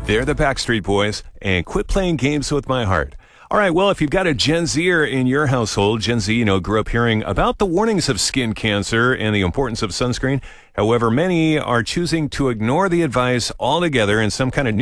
They're the Backstreet Boys, and Quit Playing Games with My Heart. All right, well, if you've got a Gen Zer in your household, Gen Z, grew up hearing about the warnings of skin cancer and the importance of sunscreen. However, many are choosing to ignore the advice altogether in some kind of